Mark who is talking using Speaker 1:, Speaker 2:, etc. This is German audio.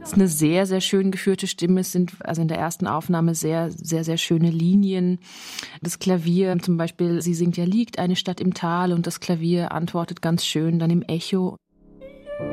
Speaker 1: ist eine sehr, sehr schön geführte Stimme. Es sind also in der ersten Aufnahme sehr, sehr, sehr schöne Linien. Das Klavier zum Beispiel, sie singt ja, liegt eine Stadt im Tal und das Klavier antwortet ganz schön dann im Echo.